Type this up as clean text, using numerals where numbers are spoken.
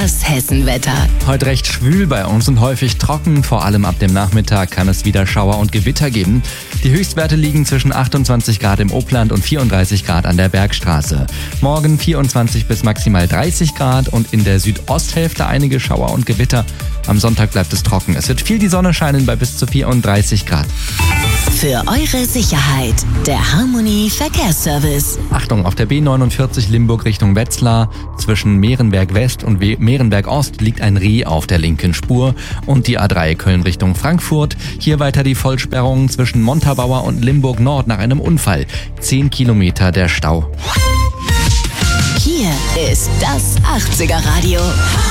Das Hessenwetter. Heute recht schwül bei uns und häufig trocken. Vor allem ab dem Nachmittag kann es wieder Schauer und Gewitter geben. Die Höchstwerte liegen zwischen 28 Grad im Obland und 34 Grad an der Bergstraße. Morgen 24 bis maximal 30 Grad und in der Südosthälfte einige Schauer und Gewitter. Am Sonntag bleibt es trocken. Es wird viel die Sonne scheinen bei bis zu 34 Grad. Für eure Sicherheit, der Harmony Verkehrsservice. Achtung, auf der B49 Limburg Richtung Wetzlar zwischen Mehrenberg West und Mehrenberg Ost liegt ein Reh auf der linken Spur und die A3 Köln Richtung Frankfurt. Hier weiter die Vollsperrung zwischen Montabaur und Limburg Nord nach einem Unfall. 10 Kilometer der Stau. Hier ist das 80er Radio.